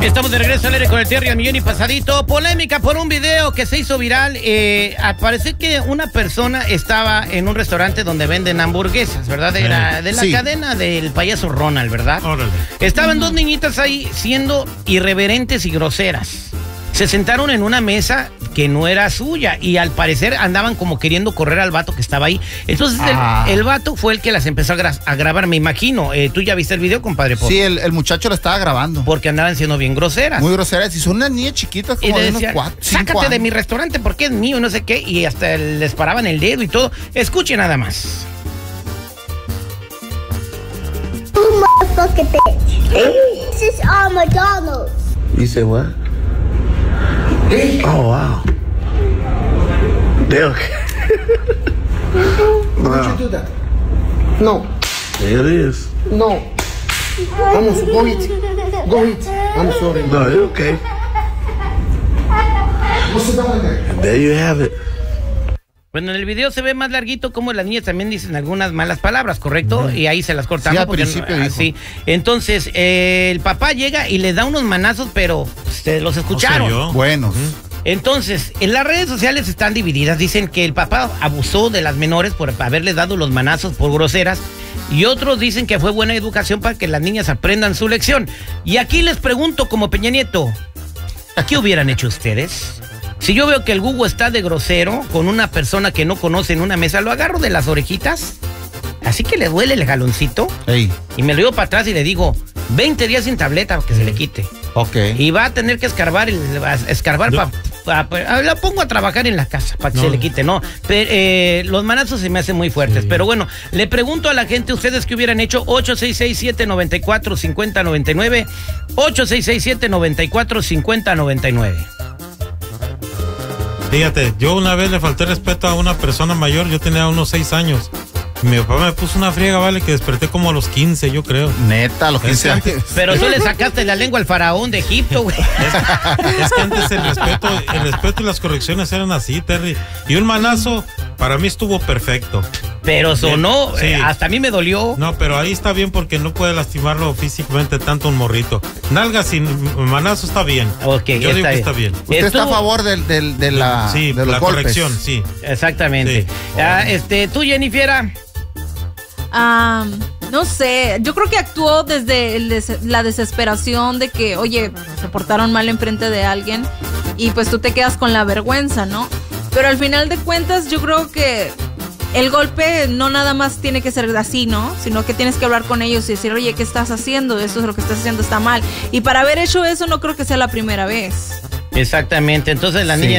Estamos de regreso al aire con el Terry al millón y pasadito. Polémica por un video que se hizo viral. Al parecer que una persona estaba en un restaurante donde venden hamburguesas, ¿verdad? Era de la cadena del payaso Ronald, ¿verdad? Órale. Estaban dos niñitas ahí siendo irreverentes y groseras. Se sentaron en una mesa que no era suya y al parecer andaban como queriendo correr al vato que estaba ahí. Entonces el vato fue el que las empezó a grabar, me imagino. ¿Tú ya viste el video, compadre? Sí, el muchacho la estaba grabando. Porque andaban siendo bien groseras. Muy groseras. Y son unas niñas chiquitas como de unos 4, 5 sácate años de mi restaurante porque es mío y no sé qué. Y hasta les paraban el dedo y todo. Escuche nada más. You motherfucking bitch. This is all McDonald's. You said what? Oh, wow. They okay. Why would you do that? No. There it is. No. Vamos, go eat. Go eat. I'm sorry. No, it's okay. What's the down there? There you have it. Bueno, en el video se ve más larguito como las niñas también dicen algunas malas palabras, ¿correcto? Y ahí se las cortamos. Sí, al principio dijo. Así. Entonces, el papá llega y les da unos manazos, pero ustedes los escucharon. Buenos. Entonces, en las redes sociales están divididas. Dicen que el papá abusó de las menores por haberles dado los manazos por groseras. Y otros dicen que fue buena educación para que las niñas aprendan su lección. Y aquí les pregunto, como Peña Nieto, ¿qué hubieran hecho ustedes? Si yo veo que el Gugu está de grosero con una persona que no conoce en una mesa, lo agarro de las orejitas, así que le duele el jaloncito, y me lo llevo para atrás y le digo, 20 días sin tableta para que se le quite. Ok. Y va a tener que escarbar la pongo a trabajar en la casa para que se le quite, ¿no? Pero, los manazos se me hacen muy fuertes. Pero bueno, le pregunto a la gente, ¿ustedes qué hubieran hecho? 866-794-5099. 866-794-5099. Fíjate, yo una vez le falté respeto a una persona mayor, yo tenía unos 6 años. Mi papá me puso una friega, vale, que desperté como a los 15, yo creo. Neta, a los 15 años. Pero tú le sacaste la lengua al faraón de Egipto, güey. Es que antes el respeto y las correcciones eran así, Terry. Y un manazo, para mí estuvo perfecto. Pero sonó, sí. Hasta a mí me dolió. No, pero ahí está bien porque no puede lastimarlo físicamente tanto un morrito. Nalga sin manazo está bien. Ok, yo digo que está bien. ¿Usted está a favor de la corrección, sí. Exactamente. Sí. ¿Tú, Jennifer? No sé, yo creo que actuó desde la desesperación de que, oye, se portaron mal enfrente de alguien y pues tú te quedas con la vergüenza, ¿no? Pero al final de cuentas yo creo que el golpe no nada más tiene que ser así, ¿no? Sino que tienes que hablar con ellos y decir, oye, ¿qué estás haciendo? Eso es lo que estás haciendo, está mal. Y para haber hecho eso no creo que sea la primera vez. Exactamente, entonces la niña